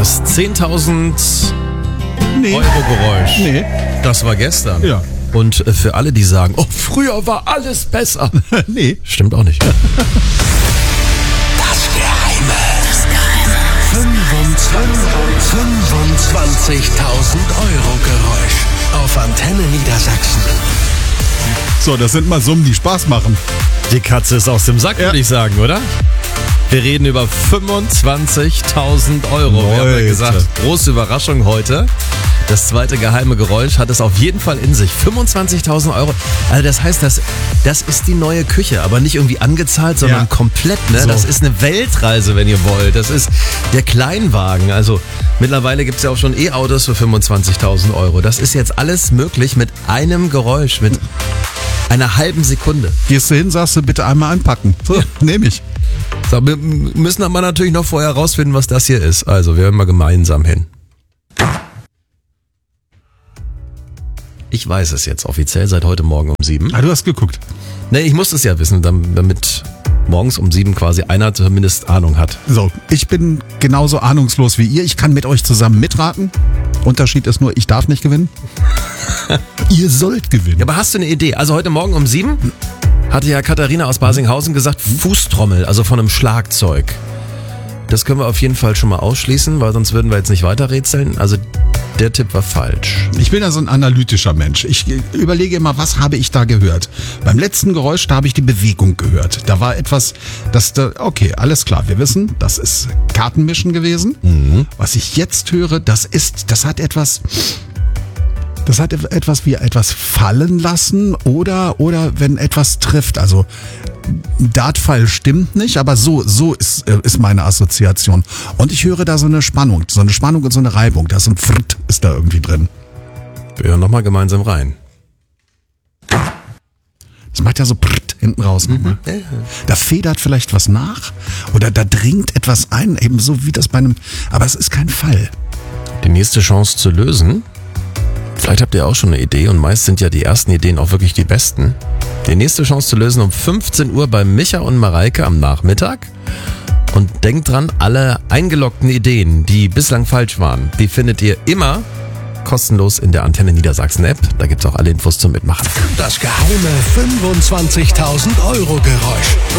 Das 10.000 Euro Geräusch. Nee. Das war gestern. Ja. Und für alle, die sagen, oh, früher war alles besser. Nee. Stimmt auch nicht. Das Geheime. 25.000 Euro Geräusch auf Antenne Niedersachsen. So, das sind mal Summen, die Spaß machen. Die Katze ist aus dem Sack, würde ich sagen, oder? Wir reden über 25.000 Euro. Wir haben ja Leute. gesagt, große Überraschung heute. Das zweite geheime Geräusch hat es auf jeden Fall in sich. 25.000 Euro. Also das heißt, das ist die neue Küche, aber nicht irgendwie angezahlt, sondern Ja. komplett. Ne? So. Das ist eine Weltreise, wenn ihr wollt. Das ist der Kleinwagen. Also mittlerweile gibt es ja auch schon E-Autos für 25.000 Euro. Das ist jetzt alles möglich mit einem Geräusch, mit einer halben Sekunde. Gehst du hin, sagst du, bitte einmal einpacken. So, nehme ich. So, wir müssen aber natürlich noch vorher rausfinden, was das hier ist. Also, wir hören mal gemeinsam hin. Ich weiß es jetzt offiziell seit heute Morgen um 7. Ah, du hast geguckt. Nee, ich muss es ja wissen, damit morgens um 7 quasi einer zumindest Ahnung hat. So, ich bin genauso ahnungslos wie ihr. Ich kann mit euch zusammen mitraten. Unterschied ist nur, ich darf nicht gewinnen. Ihr sollt gewinnen. Ja, aber hast du eine Idee? Also heute Morgen um 7 hatte ja Katharina aus Basinghausen gesagt, Fußtrommel, also von einem Schlagzeug. Das können wir auf jeden Fall schon mal ausschließen, weil sonst würden wir jetzt nicht weiter rätseln. Also der Tipp war falsch. Ich bin ja so ein analytischer Mensch. Ich überlege immer, was habe ich da gehört? Beim letzten Geräusch, da habe ich die Bewegung gehört. Da war etwas, okay, alles klar, wir wissen, das ist Kartenmischen gewesen. Was ich jetzt höre, das hat etwas wie etwas fallen lassen oder wenn etwas trifft. Also Dartpfeil stimmt nicht, aber so ist meine Assoziation. Und ich höre da so eine Spannung und so eine Reibung. Da ist so ein Fritt ist da irgendwie drin. Wir hören nochmal gemeinsam rein. Das macht ja so Fritt hinten raus nochmal. Da federt vielleicht was nach oder da dringt etwas ein, eben so wie das bei einem, aber es ist kein Fall. Die nächste Chance zu lösen. Vielleicht habt ihr auch schon eine Idee und meist sind ja die ersten Ideen auch wirklich die besten. Die nächste Chance zu lösen um 15 Uhr bei Micha und Mareike am Nachmittag. Und denkt dran, alle eingeloggten Ideen, die bislang falsch waren, die findet ihr immer kostenlos in der Antenne Niedersachsen App. Da gibt's auch alle Infos zum Mitmachen. Das geheime 25.000 Euro Geräusch.